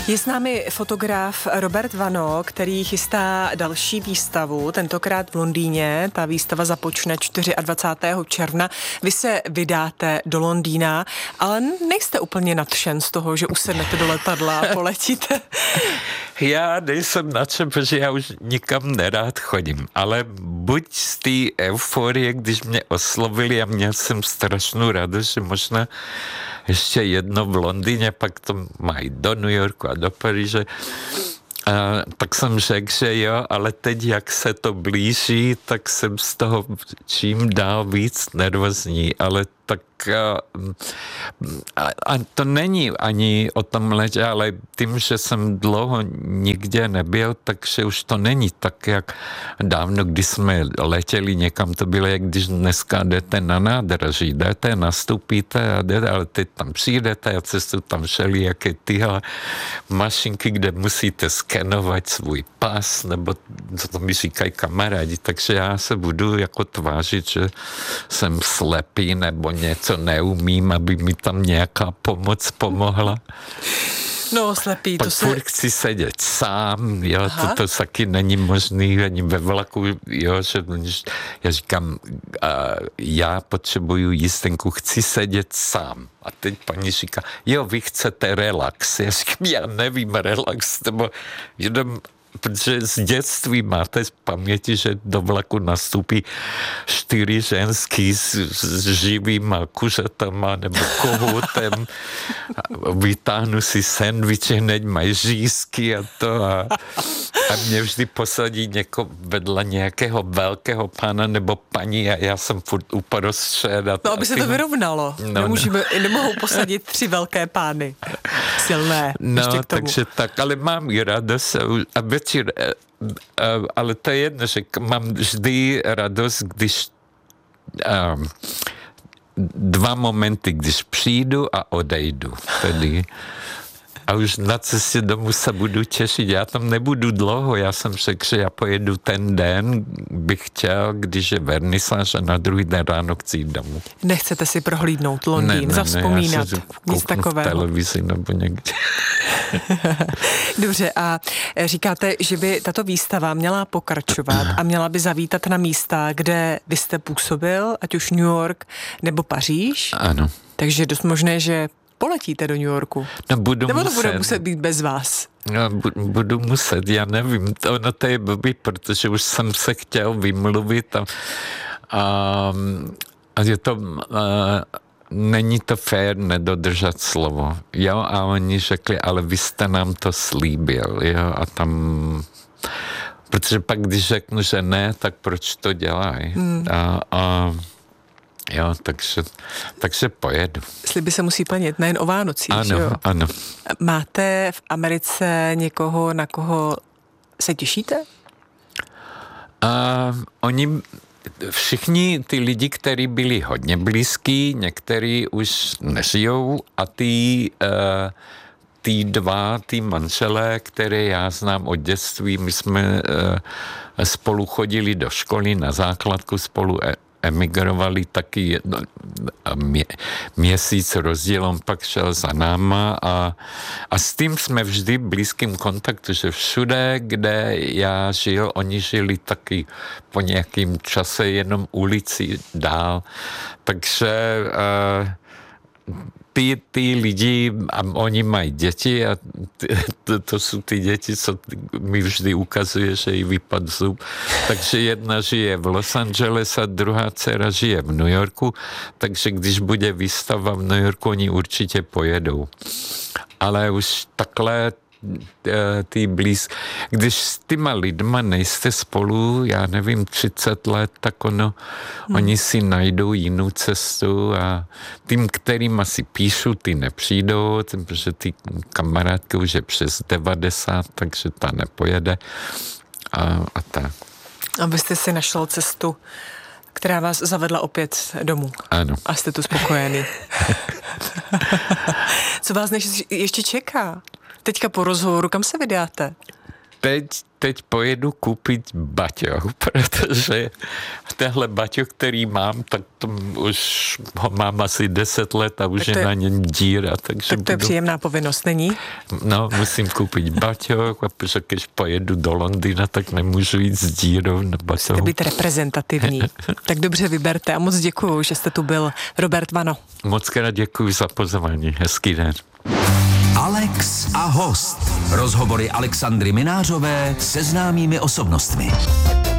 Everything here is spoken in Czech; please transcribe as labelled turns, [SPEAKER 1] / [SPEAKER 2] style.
[SPEAKER 1] Je s námi fotograf Robert Vano, který chystá další výstavu, tentokrát v Londýně. Ta výstava započne 24. června. Vy se vydáte do Londýna, ale nejste úplně nadšen z toho, že usednete do letadla a poletíte.
[SPEAKER 2] Já nejsem nadšen, protože já už nikam nerád chodím, ale buď z té euforie, když mě oslovili a měl jsem strašnou radost, že možná ještě jedno v Londýně, pak to mají do New Yorku a do Paříže. Tak jsem řekl, že jo, ale teď, jak se to blíží, tak jsem z toho čím dál víc nervózní, ale tak a to není ani o tom letě, ale tím, že jsem dlouho nikde nebyl, takže už to není tak, jak dávno, když jsme letěli někam, to bylo, jak když dneska jdete na nádraží, jdete, nastoupíte a jdete, ale teď tam přijdete a cestu tam všelijaké tyhle mašinky, kde musíte skenovat svůj pas, nebo co to mi říkají kamarádi, takže já se budu jako tvářit, že jsem slepý nebo něco neumím, aby mi tam nějaká pomoc pomohla.
[SPEAKER 1] No, slepý,
[SPEAKER 2] pak
[SPEAKER 1] to se...
[SPEAKER 2] furt chci sedět sám, jo, to taky není možný, ani ve vlaku, jo, že já říkám, já potřebuju jízdenku, chci sedět sám. A teď paní říká, jo, vy chcete relax. Já říkám, já nevím relax, nebo jenom protože z dětství máte z paměti, že do vlaku nastoupí 4 ženský s živýma kuřatama nebo kohoutem. Vytáhnu si sendviče, hned mají řízky a to. A mě vždy posadí vedle nějakého velkého pána nebo paní a já jsem furt uprostřed.
[SPEAKER 1] No, aby se to vyrovnalo. Nemohou posadit 3 velké pány. Silné.
[SPEAKER 2] No, takže tak, ale mám i radost a večer, ale to je jedno, že mám vždy radost, když 2 momenty, když přijdu a odejdu. Tedy. A už na cestě domů se budu těšit. Já tam nebudu dlouho. Já jsem řekl, že já pojedu ten den, bych chtěl, když je vernisáž a na druhý den ráno chci jít domů.
[SPEAKER 1] Nechcete si prohlídnout Londýn, zavzpomínat, nic takového.
[SPEAKER 2] V televizi nebo někde.
[SPEAKER 1] Dobře, a říkáte, že by tato výstava měla pokračovat a měla by zavítat na místa, kde vy jste působil, ať už New York nebo Paříž?
[SPEAKER 2] Ano.
[SPEAKER 1] Takže je dost možné, že poletíte do New Yorku.
[SPEAKER 2] No,
[SPEAKER 1] nebo to bude muset být bez vás?
[SPEAKER 2] No, budu muset, já nevím. To je blbý, protože už jsem se chtěl vymluvit a je to... není to fér nedodržet slovo. Jo, a oni řekli, ale vy jste nám to slíbil, jo, a tam... Protože pak, když řeknu, že ne, tak proč to dělají? Jo, takže pojedu.
[SPEAKER 1] Sliby se musí plnit, nejen o Vánocích,
[SPEAKER 2] ano,
[SPEAKER 1] že jo?
[SPEAKER 2] Ano.
[SPEAKER 1] Máte v Americe někoho, na koho se těšíte?
[SPEAKER 2] Oni... Všichni ty lidi, kteří byli hodně blízký, někteří už nežijou a ty 2 manželé, které já znám od dětství, my jsme spolu chodili do školy na základku, spolu emigrovali taky měsíc rozdílem, pak šel za náma a s tím jsme vždy v blízkém kontaktu, že všude, kde já žil, oni žili taky po nějakým čase jenom ulici dál. Takže ty lidi, a oni mají děti a to jsou ty děti, co mi vždy ukazuje, že jí vypadl zub. Takže jedna žije v Los Angeles a druhá dcera žije v New Yorku, takže když bude výstava v New Yorku, oni určitě pojedou. Ale už takhle když s těma lidma nejste spolu, já nevím, 30 let, tak oni si najdou jinou cestu a tím, kterým asi píšu, ty nepřijdou, protože ty kamarádky už je přes 90, takže ta nepojede a tak.
[SPEAKER 1] Abyste si našel cestu, která vás zavedla opět domů.
[SPEAKER 2] Ano.
[SPEAKER 1] A jste tu spokojený. Co vás ještě čeká? Teďka po rozhovoru, kam se vydáte?
[SPEAKER 2] teď pojedu koupit baťoch, protože tenhle baťoch, který mám, tak to už ho mám asi 10 let a už je na něm díra. Takže
[SPEAKER 1] tak to je příjemná povinnost, není?
[SPEAKER 2] No, musím koupit baťoch, a protože když pojedu do Londýna, tak nemůžu jít s dírou na baťohu.
[SPEAKER 1] Musíte být reprezentativní. Tak dobře vyberte a moc děkuju, že jste tu byl, Robert Vano.
[SPEAKER 2] Moc krát děkuji za pozvání. Hezký den.
[SPEAKER 3] Alex a host. Rozhovory Alexandry Minářové se známými osobnostmi.